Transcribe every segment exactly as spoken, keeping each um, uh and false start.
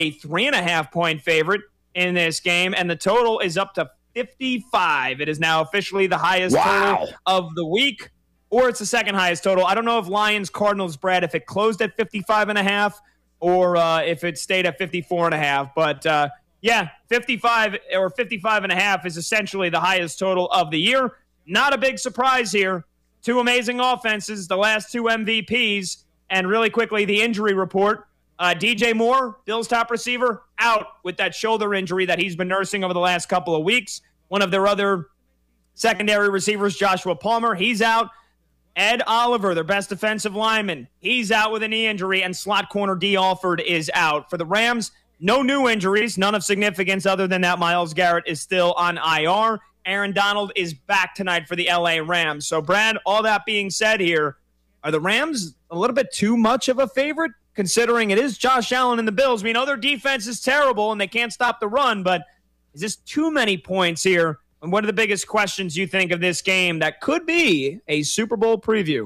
a three and a half point favorite in this game, and the total is up to fifty-five. It is now officially the highest wow. total of the week, or it's the second highest total. I don't know if Lions Cardinals, Brad, if it closed at fifty-five and a half or uh, if it stayed at fifty-four and a half, but uh, yeah, fifty-five or fifty-five and a half is essentially the highest total of the year. Not a big surprise here. Two amazing offenses, the last two M V Ps, and really quickly, the injury report. Uh, D J Moore, Bills' top receiver, out with that shoulder injury that he's been nursing over the last couple of weeks. One of their other secondary receivers, Joshua Palmer, he's out. Ed Oliver, their best defensive lineman, he's out with a knee injury, and slot corner D. Alford is out. For the Rams, no new injuries, none of significance other than that Myles Garrett is still on I R. Aaron Donald is back tonight for the L A Rams. So, Brad, all that being said here, are the Rams a little bit too much of a favorite, considering it is Josh Allen and the Bills? We know their defense is terrible and they can't stop the run, but is this too many points here? And what are the biggest questions you think of this game that could be a Super Bowl preview?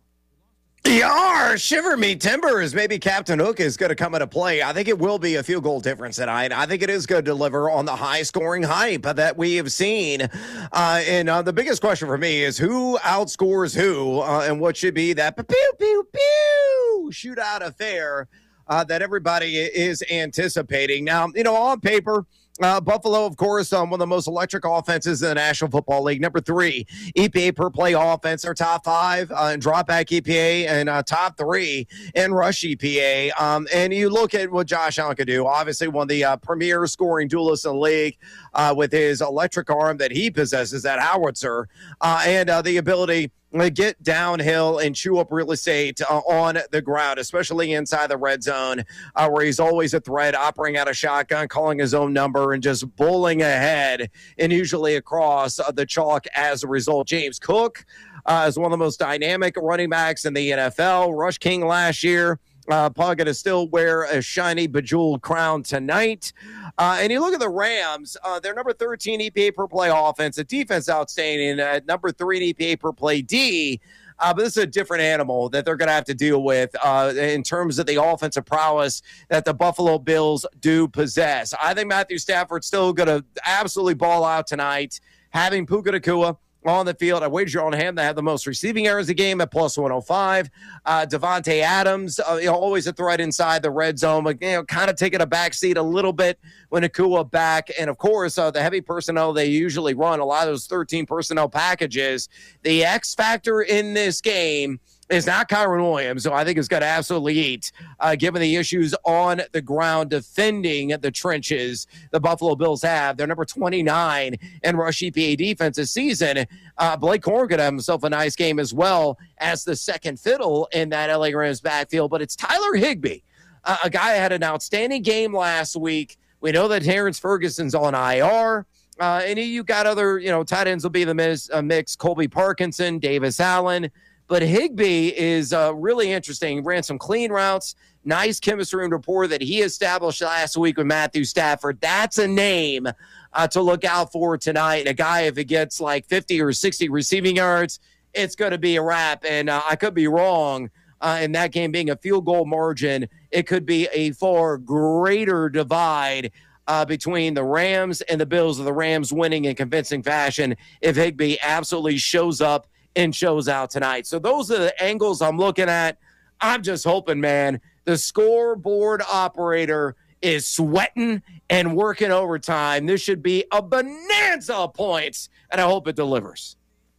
Yar, shiver me timbers. Maybe Captain Hook is going to come into play. I think it will be a field goal difference tonight. I think it is going to deliver on the high-scoring hype that we have seen. Uh, and uh, the biggest question for me is who outscores who uh, and what should be that pew, pew, pew shootout affair uh, that everybody is anticipating. Now, you know, on paper, Uh, Buffalo, of course, um, one of the most electric offenses in the National Football League. Number three, E P A per play offense. They're top five uh, in drop back E P A and uh, top three in rush E P A. Um, and you look at what Josh Allen could do. Obviously, one of the uh, premier scoring duelists in the league uh, with his electric arm that he possesses, that howitzer, uh, and uh, the ability to get downhill and chew up real estate uh, on the ground, especially inside the red zone, uh, where he's always a threat, operating out a shotgun, calling his own number, and just bowling ahead and usually across uh, the chalk as a result. James Cook uh, is one of the most dynamic running backs in the N F L. Rush King last year. Uh, Probably going to still wear a shiny, bejeweled crown tonight. Uh, and you look at the Rams, uh, they're number thirteen E P A per play offense. The defense outstanding at number three in E P A per play D. Uh, but this is a different animal that they're going to have to deal with uh, in terms of the offensive prowess that the Buffalo Bills do possess. I think Matthew Stafford's still going to absolutely ball out tonight, having Puka Nacua on the field. I wager on him to have the most receiving yards of the game at plus one oh five. Uh, Devontae Adams, uh, you know, always a threat inside the red zone, but, you know, kind of taking a back seat a little bit when Nacua back. And, of course, uh, the heavy personnel they usually run, a lot of those thirteen personnel packages. The X factor in this game is not Kyron Williams, so I think it's got to absolutely eat, uh, given the issues on the ground defending the trenches the Buffalo Bills have. They're number twenty-nine in rush E P A defense this season. Uh, Blake Corum could have himself a nice game as well as the second fiddle in that L A Rams backfield, but it's Tyler Higbee, uh, a guy that had an outstanding game last week. We know that Terrence Ferguson's on I R. Uh, and you got other, you know, tight ends will be the mix, uh, mix Colby Parkinson, Davis Allen. But Higbee is uh, really interesting. He ran some clean routes, nice chemistry and rapport that he established last week with Matthew Stafford. That's a name uh, to look out for tonight. And a guy, if it gets like fifty or sixty receiving yards, it's going to be a wrap. And uh, I could be wrong uh, in that game being a field goal margin. It could be a far greater divide uh, between the Rams and the Bills, of the Rams winning in convincing fashion if Higbee absolutely shows up and shows out tonight. So those are the angles I'm looking at. I'm just hoping, man, the scoreboard operator is sweating and working overtime. This should be a bonanza of points, and I hope it delivers.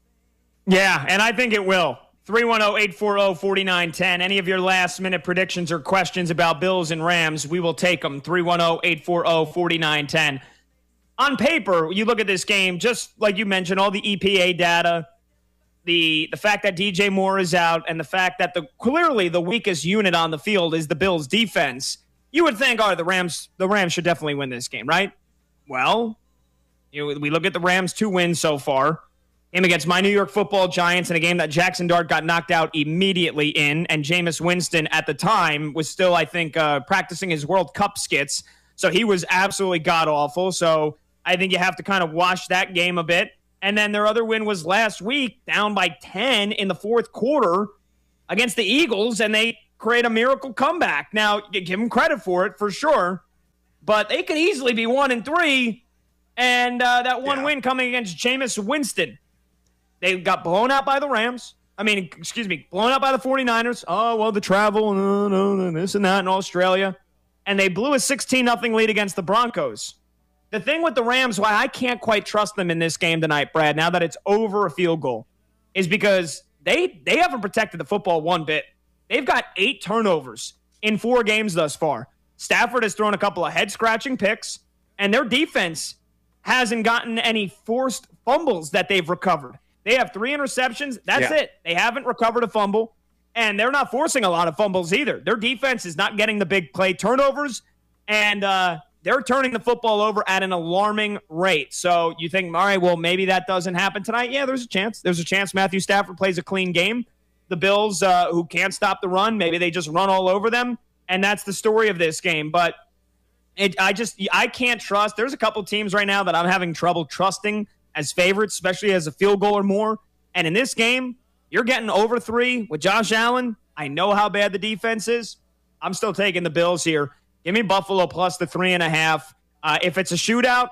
Yeah, and I think it will. three one zero, eight four zero, four nine one zero. Any of your last-minute predictions or questions about Bills and Rams, we will take them. three one zero, eight four zero, four nine one zero. On paper, you look at this game, just like you mentioned, all the E P A data, The the fact that D J Moore is out, and the fact that the clearly the weakest unit on the field is the Bills' defense, you would think, all right, the Rams the Rams should definitely win this game, right? Well, you know, we look at the Rams' two wins so far. Game against my New York Football Giants in a game that Jackson Dart got knocked out immediately in, and Jameis Winston at the time was still, I think, uh, practicing his World Cup skits, so he was absolutely god-awful. So I think you have to kind of wash that game a bit. And then their other win was last week, down by ten in the fourth quarter against the Eagles, and they create a miracle comeback. Now, you give them credit for it, for sure, but they could easily be one and three. And uh, that one yeah. win coming against Jameis Winston. They got blown out by the Rams. I mean, excuse me, blown out by the 49ers. Oh, well, the travel, no, no, no, this and that in Australia. And they blew a sixteen nothing lead against the Broncos. The thing with the Rams, why I can't quite trust them in this game tonight, Brad, now that it's over a field goal, is because they they haven't protected the football one bit. They've got eight turnovers in four games thus far. Stafford has thrown a couple of head-scratching picks, and their defense hasn't gotten any forced fumbles that they've recovered. They have three interceptions. That's yeah. it. They haven't recovered a fumble, and they're not forcing a lot of fumbles either. Their defense is not getting the big play turnovers, and uh, they're turning the football over at an alarming rate. So you think, all right, well, maybe that doesn't happen tonight. Yeah, there's a chance. There's a chance Matthew Stafford plays a clean game. The Bills, uh, who can't stop the run, maybe they just run all over them, and that's the story of this game. But it, I just I can't trust. There's a couple teams right now that I'm having trouble trusting as favorites, especially as a field goal or more. And in this game, you're getting over three with Josh Allen. I know how bad the defense is. I'm still taking the Bills here. Give me Buffalo plus the three and a half. Uh, if it's a shootout,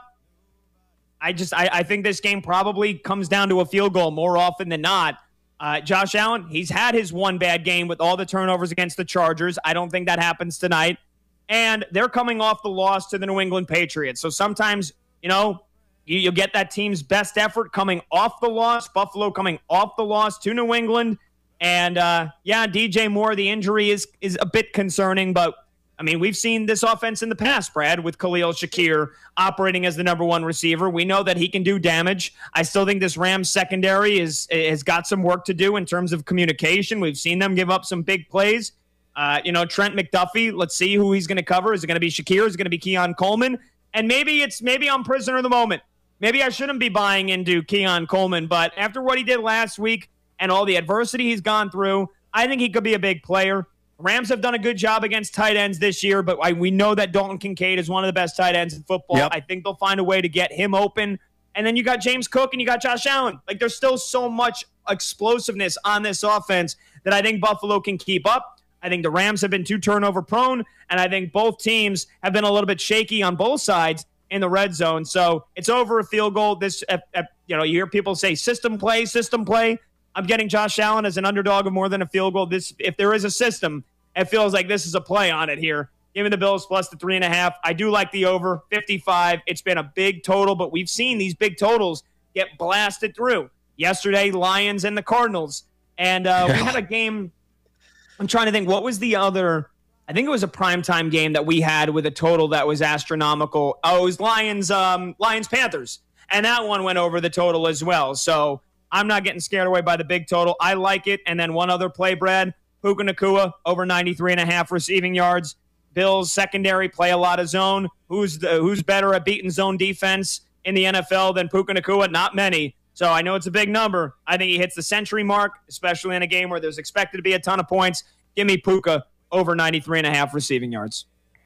I just I, I think this game probably comes down to a field goal more often than not. Uh, Josh Allen, he's had his one bad game with all the turnovers against the Chargers. I don't think that happens tonight. And they're coming off the loss to the New England Patriots. So sometimes, you know, you, you'll get that team's best effort coming off the loss. Buffalo coming off the loss to New England. And, uh, yeah, D J Moore, the injury is is a bit concerning, but I mean, we've seen this offense in the past, Brad, with Khalil Shakir operating as the number one receiver. We know that he can do damage. I still think this Rams secondary is has got some work to do in terms of communication. We've seen them give up some big plays. Uh, you know, Trent McDuffie, let's see who he's going to cover. Is it going to be Shakir? Is it going to be Keon Coleman? And maybe it's maybe I'm prisoner of the moment. Maybe I shouldn't be buying into Keon Coleman, but after what he did last week and all the adversity he's gone through, I think he could be a big player. Rams have done a good job against tight ends this year, but I, we know that Dalton Kincaid is one of the best tight ends in football. Yep. I think they'll find a way to get him open. And then you got James Cook and you got Josh Allen. Like, there's still so much explosiveness on this offense that I think Buffalo can keep up. I think the Rams have been too turnover prone, and I think both teams have been a little bit shaky on both sides in the red zone. So it's over a field goal. This, uh, uh, you know, you hear people say system play, system play. I'm getting Josh Allen as an underdog of more than a field goal. This, if there is a system, it feels like this is a play on it here. Give me the Bills plus the three and a half. I do like the over fifty-five. It's been a big total, but we've seen these big totals get blasted through. Yesterday, Lions and the Cardinals. And uh, we had a game. I'm trying to think. What was the other? I think it was a primetime game that we had with a total that was astronomical. Oh, it was Lions, um, Lions Panthers. And that one went over the total as well. So I'm not getting scared away by the big total. I like it. And then one other play, Brad. Puka Nacua over ninety-three and a half receiving yards. Bills secondary play a lot of zone. Who's the, who's better at beating zone defense in the N F L than Puka Nacua? Not many. So I know it's a big number. I think he hits the century mark, especially in a game where there's expected to be a ton of points. Give me Puka over ninety-three and a half receiving yards.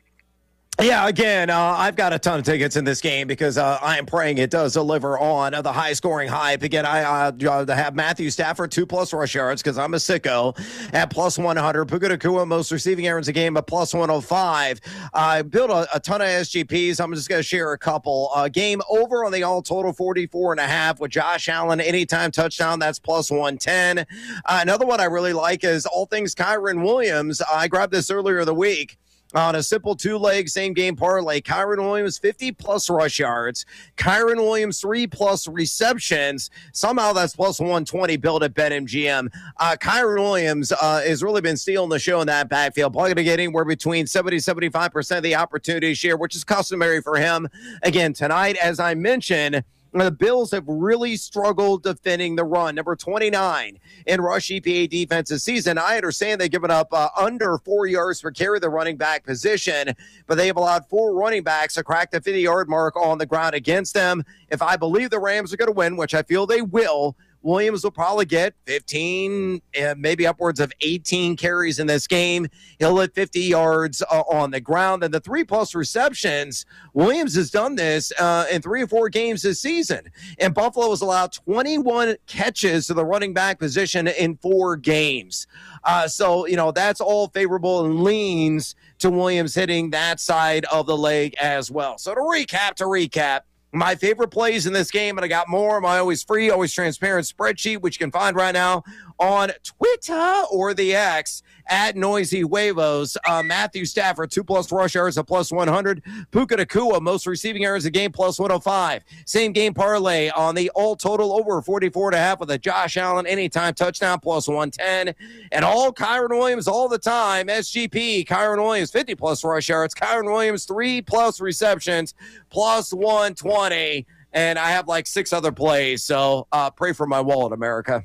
Yeah, again, uh, I've got a ton of tickets in this game because uh, I am praying it does deliver on uh, the high-scoring hype. Again, I uh, have Matthew Stafford, two-plus rush yards because I'm a sicko, at plus one hundred. Puka Nacua, most receiving yards a game, at plus one oh five. I uh, built a, a ton of S G Ps. I'm just going to share a couple. Uh, game over on the all-total forty-four and a half with Josh Allen, anytime touchdown, that's plus one ten. Uh, another one I really like is all things Kyren Williams. I grabbed this earlier in the week. On a simple two-leg same-game parlay, Kyren Williams, fifty-plus rush yards. Kyren Williams, three-plus receptions. Somehow that's plus one twenty built at BetMGM. Uh, Kyren Williams uh, has really been stealing the show in that backfield. Probably going to get anywhere between seventy to seventy-five percent of the opportunity share, which is customary for him. Again, tonight, as I mentioned, the Bills have really struggled defending the run. Number twenty-nine in rush E P A defense this season. I understand they've given up uh, under four yards per carry the running back position, but they have allowed four running backs to crack the fifty-yard mark on the ground against them. If I believe the Rams are going to win, which I feel they will, Williams will probably get fifteen, uh, maybe upwards of eighteen carries in this game. He'll hit fifty yards uh, on the ground. And the three-plus receptions, Williams has done this uh, in three or four games this season. And Buffalo has allowed twenty-one catches to the running back position in four games. Uh, so, you know, that's all favorable and leans to Williams hitting that side of the leg as well. So to recap, to recap, my favorite plays in this game, and I got more, my always free, always transparent spreadsheet, which you can find right now on Twitter or the X at Noisy Huevos. Uh, Matthew Stafford, two plus rush yards, a plus one hundred. Puka Nacua, most receiving yards a game, plus one oh five. Same game parlay on the all total over forty-four and a half with a Josh Allen anytime touchdown, plus one ten. And all Kyron Williams all the time, S G P, Kyron Williams, fifty plus rush yards, Kyron Williams, three plus receptions, plus one twenty. And I have like six other plays, so uh, pray for my wallet, America.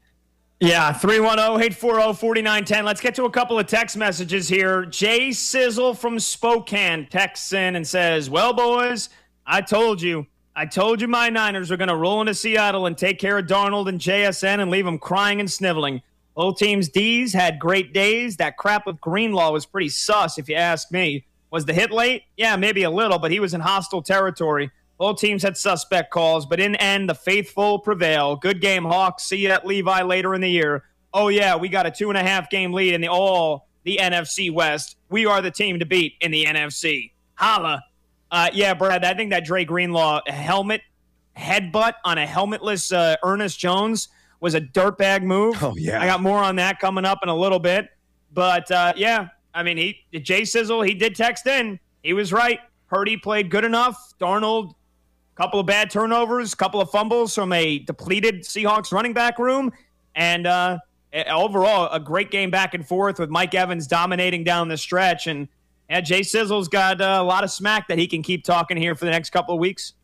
Yeah, three one zero, eight four zero, four nine one zero. Let's get to a couple of text messages here. Jay Sizzle from Spokane texts in and says, well, boys, I told you. I told you my Niners were going to roll into Seattle and take care of Darnold and J S N and leave them crying and sniveling. Both teams' D's had great days. That crap with Greenlaw was pretty sus, if you ask me. Was the hit late? Yeah, maybe a little, but he was in hostile territory. Both teams had suspect calls, but in the end, the faithful prevail. Good game, Hawks. See you at Levi later in the year. Oh, yeah, we got a two-and-a-half game lead in the all the N F C West. We are the team to beat in the N F C. Holla. Uh, yeah, Brad, I think that Dre Greenlaw helmet headbutt on a helmetless uh, Ernest Jones was a dirtbag move. Oh, yeah. I got more on that coming up in a little bit. But, uh, yeah, I mean, he Jay Sizzle, he did text in. He was right. Purdy played good enough. Darnold, couple of bad turnovers, couple of fumbles from a depleted Seahawks running back room, and uh, overall a great game back and forth with Mike Evans dominating down the stretch. And yeah, Jay Sizzle's got uh, a lot of smack that he can keep talking here for the next couple of weeks.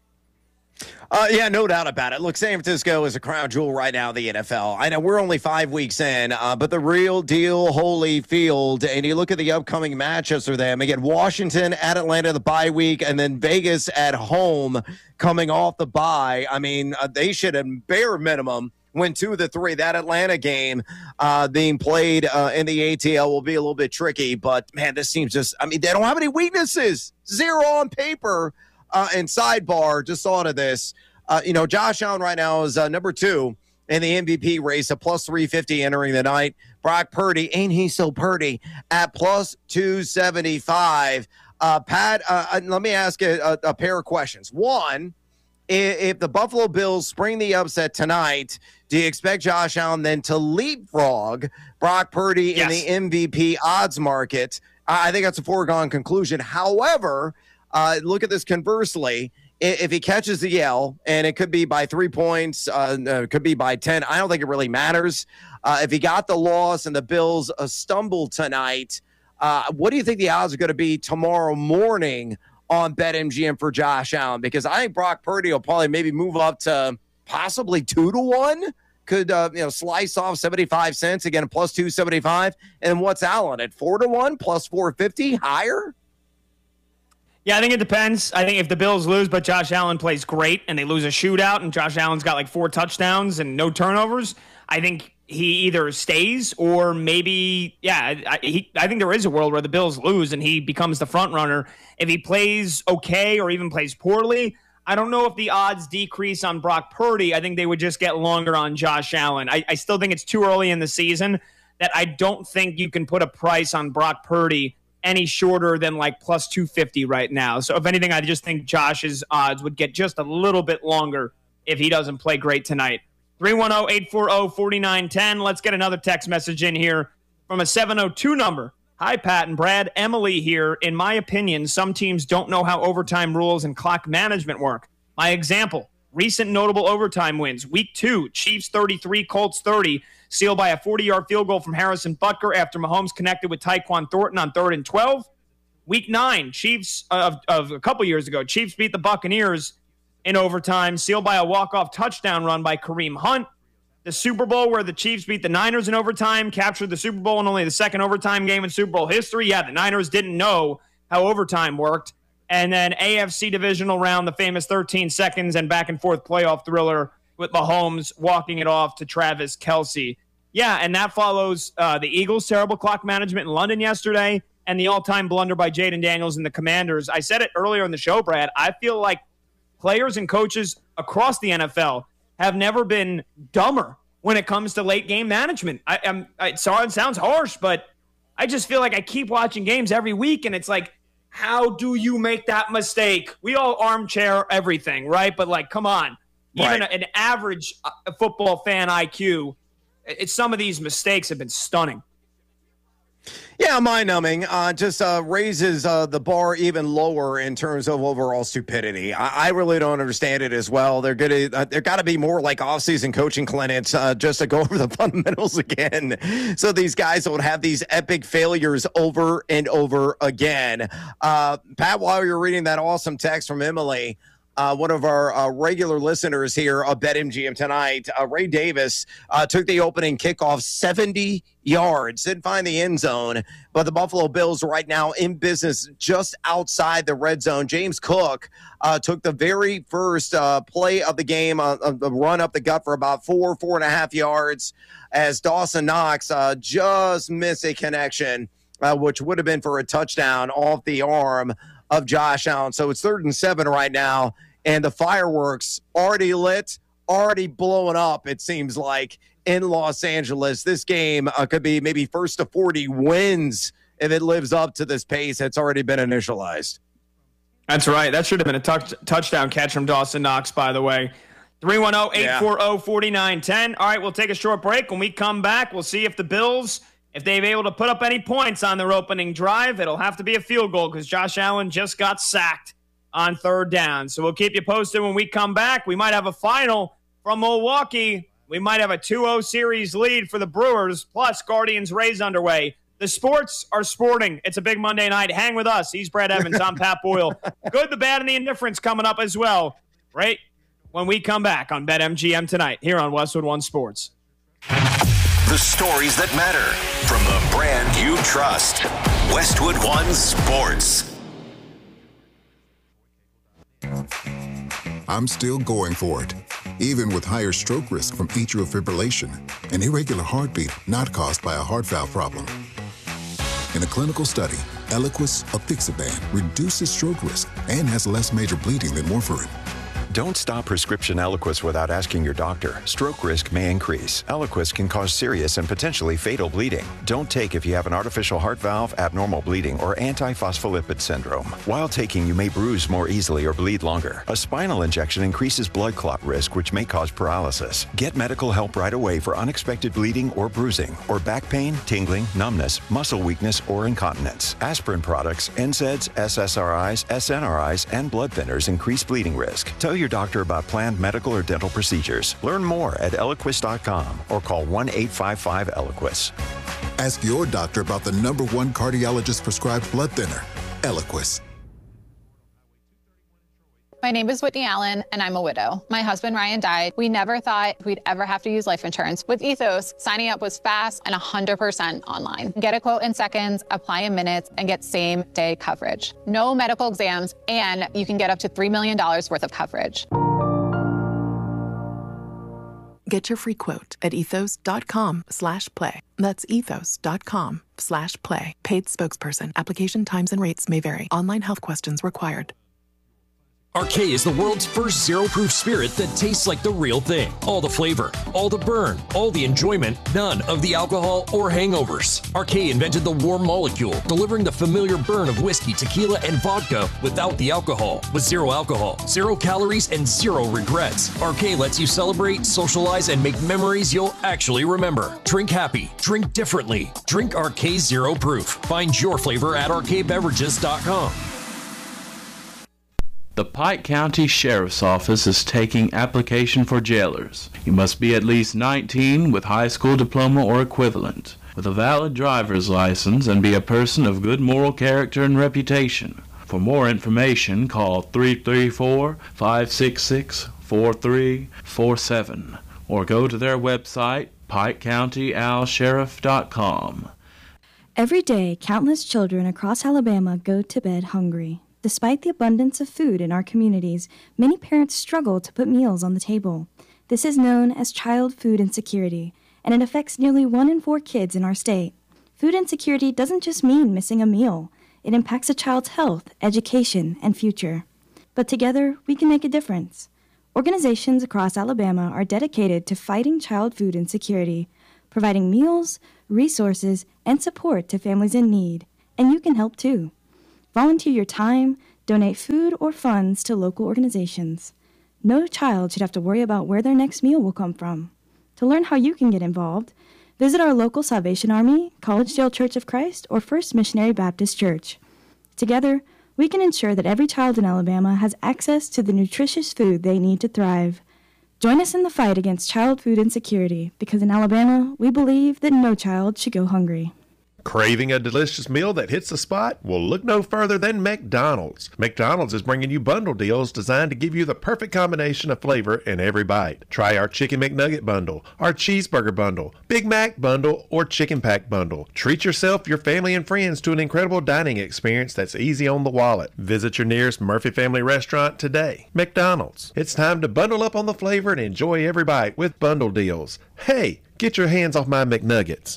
Uh, yeah, no doubt about it. Look, San Francisco is a crown jewel right now in the N F L. I know we're only five weeks in, uh, but the real deal, Holy Field, and you look at the upcoming matchups for them. Again, Washington at Atlanta the bye week, and then Vegas at home coming off the bye. I mean, uh, they should, at bare minimum, win two of the three. That Atlanta game uh, being played uh, in the A T L will be a little bit tricky, but, man, this team's just, I mean, they don't have any weaknesses. Zero on paper. Uh, and sidebar, just thought of this. Uh, you know, Josh Allen right now is uh, number two in the M V P race, a plus three fifty entering the night. Brock Purdy, ain't he so Purdy, at plus two seventy-five. Uh, Pat, uh, let me ask a, a, a pair of questions. One, if, if the Buffalo Bills spring the upset tonight, do you expect Josh Allen then to leapfrog Brock Purdy yes. in the M V P odds market? I think that's a foregone conclusion. However, Uh, look at this conversely. If he catches the L, and it could be by three points, uh, it could be by ten, I don't think it really matters. Uh, if he got the loss and the Bills uh, stumble tonight, uh, what do you think the odds are going to be tomorrow morning on BetMGM for Josh Allen? Because I think Brock Purdy will probably maybe move up to possibly two to one. Could uh, you know slice off seventy-five cents again, plus two seventy-five. And what's Allen at four to one, plus four fifty, higher? Yeah, I think it depends. I think if the Bills lose, but Josh Allen plays great, and they lose a shootout, and Josh Allen's got like four touchdowns and no turnovers, I think he either stays or maybe, yeah, I, he, I think there is a world where the Bills lose and he becomes the front runner. If he plays okay or even plays poorly, I don't know if the odds decrease on Brock Purdy. I think they would just get longer on Josh Allen. I, I still think it's too early in the season that I don't think you can put a price on Brock Purdy any shorter than like plus two fifty right now. So if anything, I just think Josh's odds would get just a little bit longer if he doesn't play great tonight. three one zero, eight four zero, four nine one zero. Let's get another text message in here from a seven oh two number. Hi, Pat and Brad. Emily here. In my opinion, some teams don't know how overtime rules and clock management work. My example, recent notable overtime wins. Week two, Chiefs thirty-three, Colts thirty. Sealed by a forty-yard field goal from Harrison Butker after Mahomes connected with Tyquan Thornton on third and twelve. Week nine, Chiefs uh, of, of a couple years ago, Chiefs beat the Buccaneers in overtime, sealed by a walk-off touchdown run by Kareem Hunt. The Super Bowl where the Chiefs beat the Niners in overtime, captured the Super Bowl in only the second overtime game in Super Bowl history. Yeah, the Niners didn't know how overtime worked. And then A F C divisional round, the famous thirteen seconds and back-and-forth playoff thriller with Mahomes walking it off to Travis Kelce. Yeah, and that follows uh, the Eagles' terrible clock management in London yesterday and the all-time blunder by Jaden Daniels and the Commanders. I said it earlier in the show, Brad. I feel like players and coaches across the N F L have never been dumber when it comes to late-game management. I, I'm, I, sorry, it sounds harsh, but I just feel like I keep watching games every week, and it's like, how do you make that mistake? We all armchair everything, right? But, like, come on. Even right. an average football fan I Q, it's, some of these mistakes have been stunning. Yeah, mind-numbing. Uh, just uh, raises uh, the bar even lower in terms of overall stupidity. I, I really don't understand it as well. They're gonna, uh, there got to be more like off-season coaching clinics uh, just to go over the fundamentals again, so these guys don't have these epic failures over and over again. Uh, Pat, while you're reading that awesome text from Emily, Uh, one of our uh, regular listeners here of BetMGM tonight, uh, Ray Davis, uh, took the opening kickoff seventy yards, didn't find the end zone, but the Buffalo Bills right now in business just outside the red zone. James Cook uh, took the very first uh, play of the game, uh, of the run up the gut for about four, four and a half yards, as Dawson Knox uh, just missed a connection, uh, which would have been for a touchdown off the arm of Josh Allen. So it's third and seven right now, and the fireworks already lit, already blowing up, it seems like, in Los Angeles. This game uh, could be maybe first to forty wins if it lives up to this pace that's already been initialized. That's right. That should have been a touch- touchdown catch from Dawson Knox, by the way. three one zero, eight four zero, four nine one zero. All right, we'll take a short break. When we come back, we'll see if the Bills, if they've able to put up any points on their opening drive. It'll have to be a field goal because Josh Allen just got sacked on third down. So we'll keep you posted when we come back. We might have a final from Milwaukee. We might have a two oh series lead for the Brewers, plus Guardians Rays underway. The sports are sporting. It's a big Monday night. Hang with us. He's Brad Evans. I'm Pat Boyle. Good, the bad, and the indifference coming up as well, right when we come back on BetMGM tonight here on Westwood One Sports. The stories that matter from the brand you trust. Westwood One Sports. I'm still going for it, even with higher stroke risk from atrial fibrillation, an irregular heartbeat not caused by a heart valve problem. In a clinical study, Eliquis apixaban reduces stroke risk and has less major bleeding than warfarin. Don't stop prescription Eliquis without asking your doctor. Stroke risk may increase. Eliquis can cause serious and potentially fatal bleeding. Don't take if you have an artificial heart valve, abnormal bleeding, or antiphospholipid syndrome. While taking, you may bruise more easily or bleed longer. A spinal injection increases blood clot risk, which may cause paralysis. Get medical help right away for unexpected bleeding or bruising, or back pain, tingling, numbness, muscle weakness, or incontinence. Aspirin products, N SAIDs, S S R Is, S N R Is, and blood thinners increase bleeding risk. Tell your doctor about planned medical or dental procedures. Learn more at Eliquis dot com or call one eight five five Eliquis. Ask your doctor about the number one cardiologist prescribed blood thinner, Eliquis. My name is Whitney Allen, and I'm a widow. My husband, Ryan, died. We never thought we'd ever have to use life insurance. With Ethos, signing up was fast and one hundred percent online. Get a quote in seconds, apply in minutes, and get same-day coverage. No medical exams, and you can get up to three million dollars worth of coverage. Get your free quote at ethos dot com slash play. That's ethos dot com slash play. Paid spokesperson. Application times and rates may vary. Online health questions required. Arcade is the world's first zero-proof spirit that tastes like the real thing. All the flavor, all the burn, all the enjoyment, none of the alcohol or hangovers. Arcade invented the warm molecule, delivering the familiar burn of whiskey, tequila, and vodka without the alcohol. With zero alcohol, zero calories, and zero regrets. Arcade lets you celebrate, socialize, and make memories you'll actually remember. Drink happy, drink differently. Drink Arcade Zero Proof. Find your flavor at arcade beverages dot com. The Pike County Sheriff's Office is taking application for jailers. You must be at least nineteen with high school diploma or equivalent, with a valid driver's license, and be a person of good moral character and reputation. For more information, call three three four, five six six, four three four seven or go to their website, pike county al sheriff dot com. Every day, countless children across Alabama go to bed hungry. Despite the abundance of food in our communities, many parents struggle to put meals on the table. This is known as child food insecurity, and it affects nearly one in four kids in our state. Food insecurity doesn't just mean missing a meal. It impacts a child's health, education, and future. But together, we can make a difference. Organizations across Alabama are dedicated to fighting child food insecurity, providing meals, resources, and support to families in need. And you can help too. Volunteer your time, donate food or funds to local organizations. No child should have to worry about where their next meal will come from. To learn how you can get involved, visit our local Salvation Army, Collegedale Church of Christ, or First Missionary Baptist Church. Together, we can ensure that every child in Alabama has access to the nutritious food they need to thrive. Join us in the fight against child food insecurity, because in Alabama, we believe that no child should go hungry. Craving a delicious meal that hits the spot? Well, look no further than McDonald's. McDonald's is bringing you bundle deals designed to give you the perfect combination of flavor in every bite. Try our Chicken McNugget bundle, our Cheeseburger bundle, Big Mac bundle, or Chicken Pack bundle. Treat yourself, your family, and friends to an incredible dining experience that's easy on the wallet. Visit your nearest Murphy Family restaurant today. McDonald's. It's time to bundle up on the flavor and enjoy every bite with bundle deals. Hey, get your hands off my McNuggets.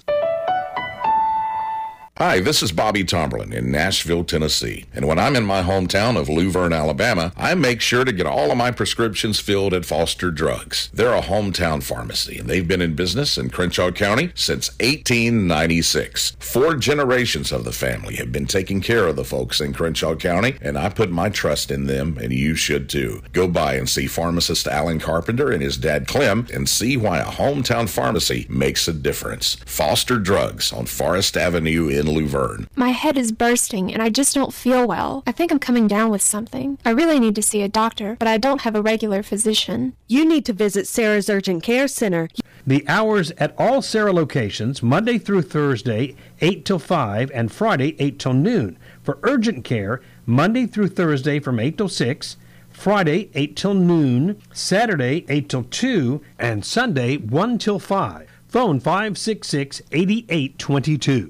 Hi, this is Bobby Tomberlin in Nashville, Tennessee. And when I'm in my hometown of Luverne, Alabama, I make sure to get all of my prescriptions filled at Foster Drugs. They're a hometown pharmacy, and they've been in business in Crenshaw County since eighteen ninety-six. Four generations of the family have been taking care of the folks in Crenshaw County, and I put my trust in them, and you should too. Go by and see pharmacist Alan Carpenter and his dad Clem and see why a hometown pharmacy makes a difference. Foster Drugs on Forest Avenue in Luverne. My head is bursting and I just don't feel well. I think I'm coming down with something. I really need to see a doctor, but I don't have a regular physician. You need to visit Sarah's Urgent Care Center. The hours at all Sarah locations, Monday through Thursday, eight till five, and Friday, eight till noon. For urgent care, Monday through Thursday from eight till six, Friday, eight till noon, Saturday, eight till two, and Sunday, one till five. Phone five six six, eight eight two two.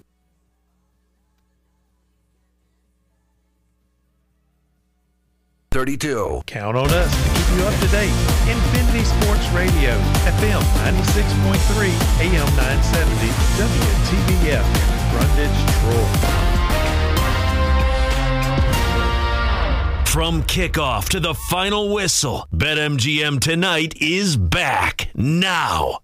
thirty-two. Count on us to keep you up to date. Infinity Sports Radio, F M ninety-six point three, A M nine seventy, W T B F in Brundage, Troy. From kickoff to the final whistle, BetMGM Tonight is back now.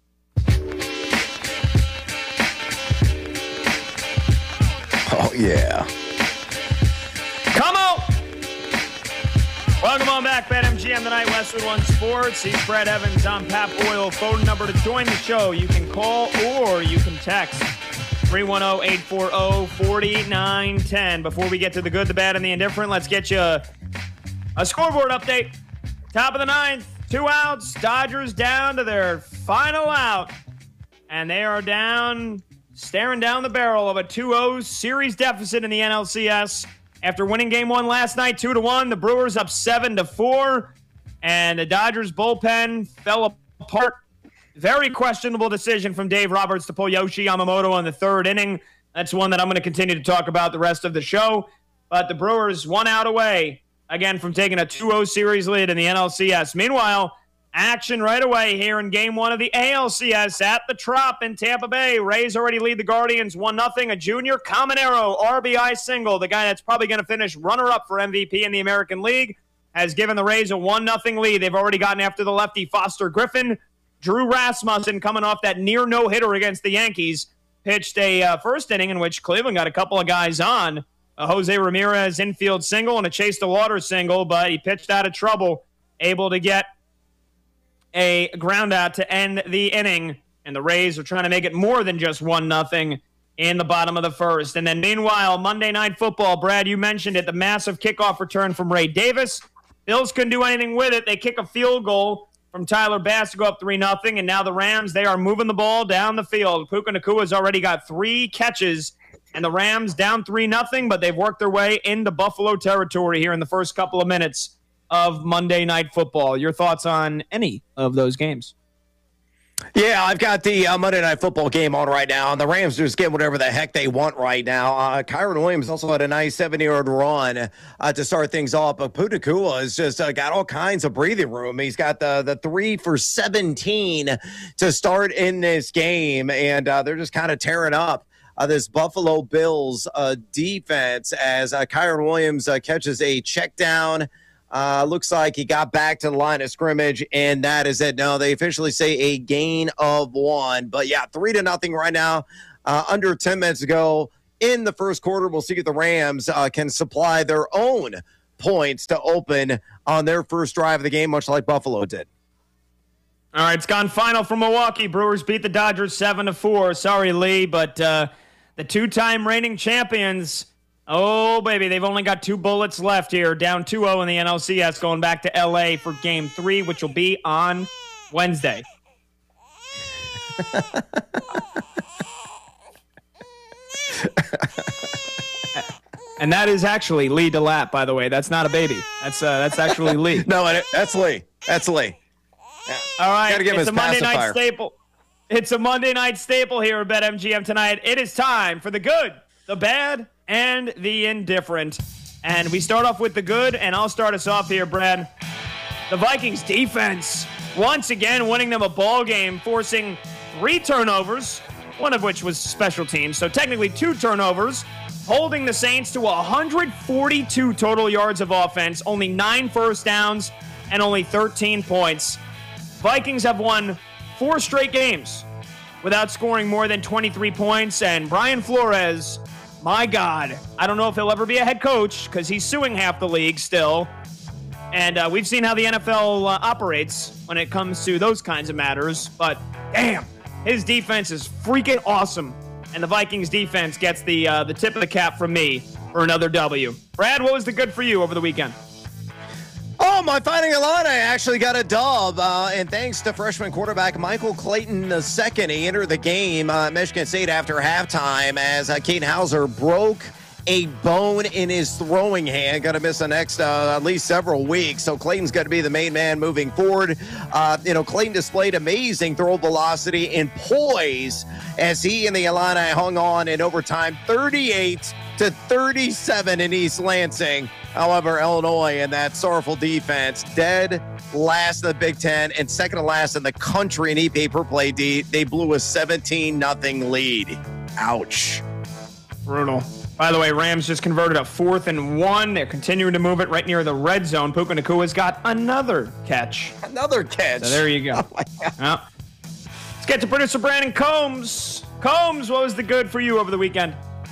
Oh, yeah. Come on! Welcome on back, BetMGM Tonight, Westwood One Sports. He's Brett Evans. I'm Pat Boyle. Phone number to join the show. You can call or you can text three one zero, eight four zero, four nine one zero. Before we get to the good, the bad, and the indifferent, let's get you a, a scoreboard update. Top of the ninth, two outs. Dodgers down to their final out. And they are down, staring down the barrel of a two oh series deficit in the N L C S. After winning game one last night, two to one, the Brewers up seven to four, and the Dodgers bullpen fell apart. Very questionable decision from Dave Roberts to pull Yoshi Yamamoto in the third inning. That's one that I'm going to continue to talk about the rest of the show. But the Brewers one out away, again, from taking a two oh series lead in the N L C S. Meanwhile, action right away here in game one of the A L C S at the Trop in Tampa Bay. Rays already lead the Guardians one nothing. A junior Caminero R B I single. The guy that's probably going to finish runner-up for M V P in the American League has given the Rays a one nothing lead. They've already gotten after the lefty Foster Griffin. Drew Rasmussen, coming off that near no-hitter against the Yankees, pitched a uh, first inning in which Cleveland got a couple of guys on. A Jose Ramirez infield single and a Chase DeLauder single, but he pitched out of trouble, able to get a ground out to end the inning, and the Rays are trying to make it more than just one nothing in the bottom of the first. And then meanwhile, Monday Night Football, Brad, you mentioned it, the massive kickoff return from Ray Davis. Bills couldn't do anything with it. They kick a field goal from Tyler Bass to go up three nothing, and now the Rams, they are moving the ball down the field. Puka Nakua's already got three catches, and the Rams down three nothing, but they've worked their way into Buffalo territory here in the first couple of minutes of Monday Night Football. Your thoughts on any of those games? Yeah, I've got the uh, Monday Night Football game on right now, and the Rams just get whatever the heck they want right now. Uh, Kyron Williams also had a nice seventy-yard run uh, to start things off, but Puka Nacua has just uh, got all kinds of breathing room. He's got the the three for seventeen to start in this game, and uh, they're just kind of tearing up uh, this Buffalo Bills uh, defense as uh, Kyron Williams uh, catches a check down. Uh, looks like he got back to the line of scrimmage, and that is it. No, they officially say a gain of one. But, yeah, three to nothing right now. Uh, under ten minutes ago in the first quarter, we'll see if the Rams uh, can supply their own points to open on their first drive of the game, much like Buffalo did. All right, it's gone final for Milwaukee. Brewers beat the Dodgers seven to four. Sorry, Lee, but uh, the two-time reigning champions – oh, baby, they've only got two bullets left here. Down two oh in the N L C S, going back to L A for game three, which will be on Wednesday. And that is actually Lee DeLapp, by the way. That's not a baby. That's uh, that's actually Lee. No, that's Lee. That's Lee. Yeah. All right, Gotta give him it's his a Monday pacifier. night staple. It's a Monday night staple here at BetMGM tonight. It is time for the good, the bad, and the indifferent. And we start off with the good, and I'll start us off here, Brad. The Vikings defense, once again winning them a ball game, forcing three turnovers, one of which was special teams, so technically two turnovers, holding the Saints to one hundred forty-two total yards of offense, only nine first downs, and only thirteen points. Vikings have won four straight games without scoring more than twenty-three points, and Brian Flores, my God, I don't know if he'll ever be a head coach because he's suing half the league still. And uh, we've seen how the N F L uh, operates when it comes to those kinds of matters. But damn, his defense is freaking awesome. And the Vikings defense gets the uh, the tip of the cap from me for another W. Brad, what was the good for you over the weekend? Oh, my Fighting Illini actually got a dub, uh, and thanks to freshman quarterback Michael Clayton the second. He entered the game uh, at Michigan State after halftime as uh, Caden Hauser broke a bone in his throwing hand. Going to miss the next uh, at least several weeks, so Clayton's going to be the main man moving forward. Uh, you know, Clayton displayed amazing throw velocity and poise as he and the Illini hung on in overtime, thirty-eight to thirty-seven in East Lansing. However, Illinois and that sorrowful defense, dead last in the Big Ten and second to last in the country in E P A per play D. They blew a seventeen nothing lead. Ouch. Brutal. By the way, Rams just converted a fourth and one. They're continuing to move it right near the red zone. Puka Nacua's got another catch. Another catch. So there you go. Oh my God. Well, let's get to producer Brandon Combs. Combs, what was the good for you over the weekend?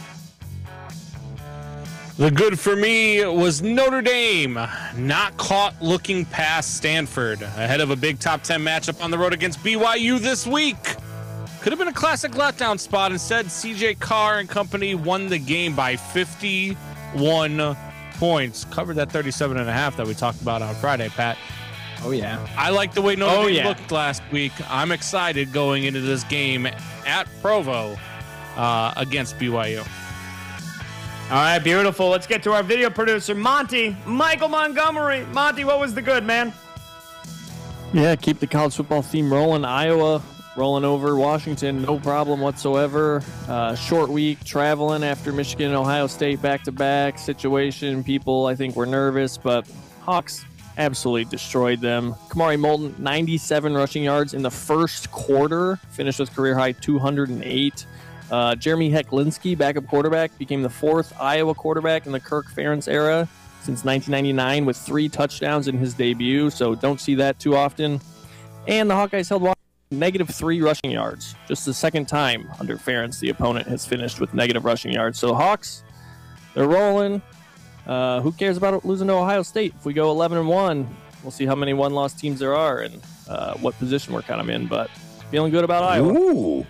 The good for me was Notre Dame not caught looking past Stanford ahead of a big top ten matchup on the road against B Y U this week. Could have been a classic letdown spot. Instead, C J Carr and company won the game by fifty-one points. Covered that thirty-seven and a half that we talked about on Friday, Pat. Oh, yeah. I like the way Notre oh, Dame yeah. looked last week. I'm excited going into this game at Provo uh, against B Y U. All right, beautiful. Let's get to our video producer, Monty, Michael Montgomery. Monty, what was the good, man? Yeah, keep the college football theme rolling. Iowa rolling over Washington, no problem whatsoever. Uh, short week, traveling after Michigan and Ohio State back-to-back situation. People, I think, were nervous, but Hawks absolutely destroyed them. Kamari Moulton, ninety-seven rushing yards in the first quarter, finished with career-high two hundred eight. Uh, Jeremy Hecklinski, backup quarterback, became the fourth Iowa quarterback in the Kirk Ferentz era since nineteen ninety-nine with three touchdowns in his debut, so don't see that too often. And the Hawkeyes held Washington negative three rushing yards. Just the second time under Ferentz the opponent has finished with negative rushing yards. So the Hawks, they're rolling. Uh, who cares about losing to Ohio State? If we go eleven and one, we'll see how many one-loss teams there are and uh, what position we're kind of in, but feeling good about Iowa. Ooh.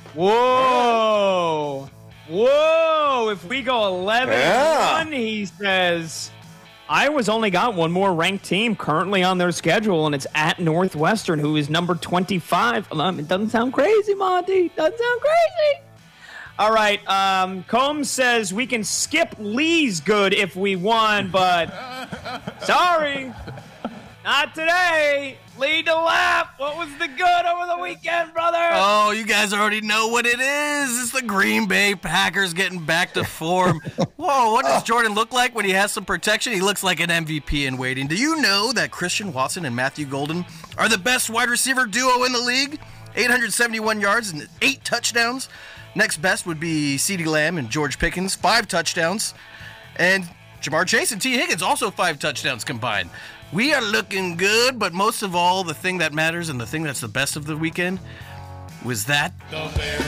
Whoa. Whoa. If we go eleven Yeah. and one, he says, Iowa's only got one more ranked team currently on their schedule, and it's at Northwestern, who is number twenty-five. Um, it doesn't sound crazy, Monty. Doesn't sound crazy. All right. Um, Combs says we can skip Lee's good if we won, but sorry. Not today. Lead the lap. What was the good over the weekend, brother? Oh, you guys already know what it is. It's the Green Bay Packers getting back to form. Whoa, what does Jordan look like when he has some protection? He looks like an M V P in waiting. Do you know that Christian Watson and Matthew Golden are the best wide receiver duo in the league? eight hundred seventy-one yards and eight touchdowns. Next best would be CeeDee Lamb and George Pickens, five touchdowns. And Jamar Chase and T. Higgins, also five touchdowns combined. We are looking good, but most of all, the thing that matters and the thing that's the best of the weekend was that